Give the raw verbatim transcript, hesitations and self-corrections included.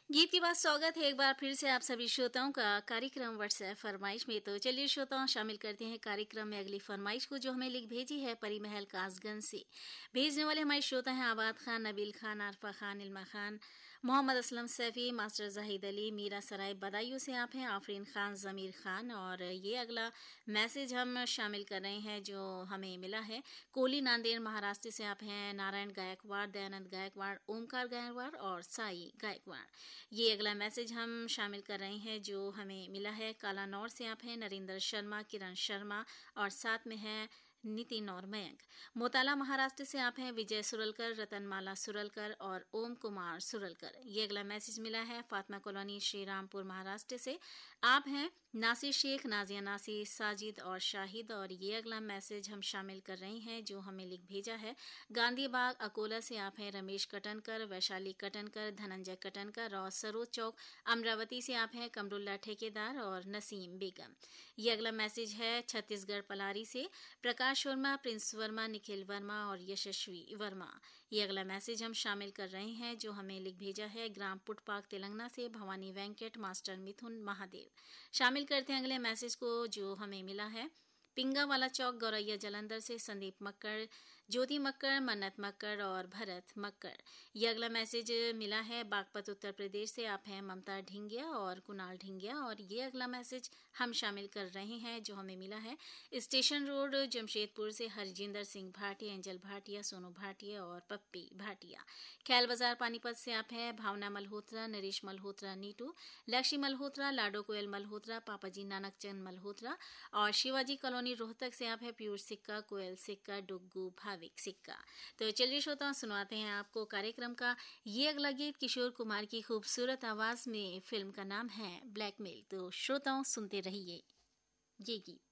गीत के बाद स्वागत है एक बार फिर से आप सभी श्रोताओं का कार्यक्रम व्हाट्सएप फरमाइश में। तो चलिए श्रोताओं, शामिल करते हैं कार्यक्रम में अगली फरमाइश को, जो हमें लिख भेजी है परी महल कासगंज से। भेजने वाले हमारे श्रोता हैं आबाद खान, नबील खान, आरफा खान, इल्मा खान, मोहम्मद असलम सैफी, मास्टर जाहिद अली, मीरा सराय बदायूं से आप हैं, आफरीन खान, जमीर खान। और ये अगला मैसेज हम शामिल कर रहे हैं जो हमें मिला है कोली नांदेड़ महाराष्ट्र से आप हैं, नारायण गायकवाड़, दयानंद गायकवाड़, ओमकार गायकवाड़ और साई गायकवाड़। ये अगला मैसेज हम शामिल कर रहे हैं जो हमें मिला है कालानौर से आप हैं, नरेंद्र शर्मा, किरण शर्मा और साथ में है नितिन और मयंक। मोताला महाराष्ट्र से आप हैं, विजय सुरलकर, रतनमाला सुरलकर और ओम कुमार सुरलकर। ये अगला मैसेज मिला है फातिमा कॉलोनी, श्रीरामपुर महाराष्ट्र से आप हैं, नासिर शेख, नाजिया नासी, साजिद और शाहिद। और ये अगला मैसेज हम शामिल कर रहे हैं जो हमें लिख भेजा है गांधी बाग अकोला से आप हैं, रमेश कटनकर, वैशाली कटनकर, धनंजय कटनकर और सरोज चौक अमरावती से आप हैं, कमरुल्ला ठेकेदार और नसीम बेगम। ये अगला मैसेज है छत्तीसगढ़ पलारी से प्रकाश वर्मा, प्रिंस वर्मा, निखिल वर्मा और यशस्वी वर्मा। ये अगला मैसेज हम शामिल कर रहे हैं जो हमें लिख भेजा है ग्राम पुटपाक तेलंगाना से भवानी वेंकट, मास्टर मिथुन महादेव। शामिल करते हैं अगले मैसेज को जो हमें मिला है पिंगा वाला चौक, गौरैया जलंधर से संदीप मक्कड़, ज्योति मक्कड़, मन्नत मक्कड़ और भरत मक्कड़। ये अगला मैसेज मिला है बागपत उत्तर प्रदेश से आप हैं, ममता ढिंगिया और कुणाल ढिंगिया। और ये अगला मैसेज हम शामिल कर रहे हैं जो हमें मिला है स्टेशन रोड जमशेदपुर से हरजिंदर सिंह भाटिया, एंजल भाटिया, सोनू भाटिया और पप्पी भाटिया। ख्याल बाजार पानीपत से आप हैं, भावना मल्होत्रा, नरेश मल्होत्रा, नीटू, लक्ष्मी मल्होत्रा, लाडो कोयल मल्होत्रा, पापाजी नानक चंद मल्होत्रा और शिवाजी कॉलोनी रोहतक से आप है, पीयूष सिक्का, कोयल सिक्का, डुग्गू भाविक सिक्का। तो चलिए श्रोताओं, सुनवाते हैं आपको कार्यक्रम का ये अगला गीत किशोर कुमार की खूबसूरत आवाज में। फिल्म का नाम है ब्लैकमेल। तो श्रोताओं, सुनते रहिए ये गीत।